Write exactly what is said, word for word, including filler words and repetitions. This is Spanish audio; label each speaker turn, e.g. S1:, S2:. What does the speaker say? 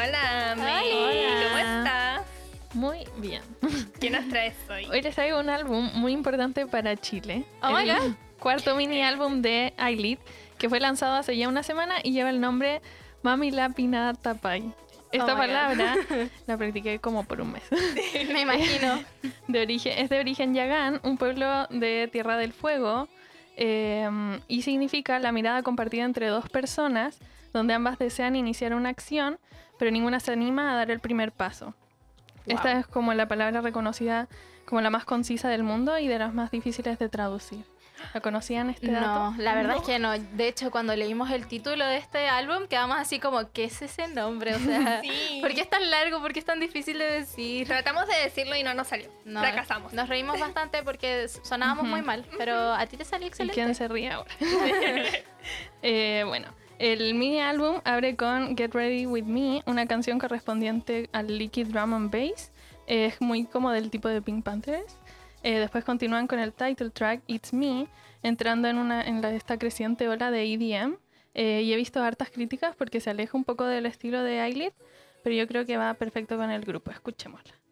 S1: Hola, May.
S2: Hola.
S1: ¿Cómo estás?
S2: Muy bien.
S1: ¿Qué nos traes hoy?
S2: Hoy les traigo un álbum muy importante para Chile.
S3: Oh my
S2: el
S3: God.
S2: cuarto mini álbum de Ailit, que fue lanzado hace ya una semana y lleva el nombre Mami La Pinata Pai. Esta
S3: Oh my
S2: palabra la practiqué como por un mes.
S3: Me imagino.
S2: De origen, es de origen yagán, un pueblo de Tierra del Fuego, eh, y significa la mirada compartida entre dos personas, donde ambas desean iniciar una acción, pero ninguna se anima a dar el primer paso.
S3: Wow.
S2: Esta es como la palabra reconocida como la más concisa del mundo y de las más difíciles de traducir. ¿La conocían este dato?
S3: No, la verdad es que no. De hecho, cuando leímos el título de este álbum, quedamos así como, ¿qué es ese nombre? O sea,
S1: Sí.
S3: ¿por qué es tan largo? ¿Por qué es tan difícil de decir?
S1: Tratamos de decirlo y no nos salió.
S3: No,
S1: Fracasamos.
S3: Nos reímos bastante porque sonábamos
S2: Ujú.
S3: muy mal, pero a ti te salió
S2: ¿Y
S3: excelente.
S2: quién se ríe ahora? Eh, bueno, el mini álbum abre con Get Ready With Me, una canción correspondiente al Liquid Drum and Bass. Es muy como del tipo de Pink Panthers. Eh, después continúan con el title track It's Me, entrando en, una, en la, esta creciente ola de E D M. Eh, y he visto hartas críticas porque se aleja un poco del estilo de Ailit, pero yo creo que va perfecto con el grupo. Escuchémosla.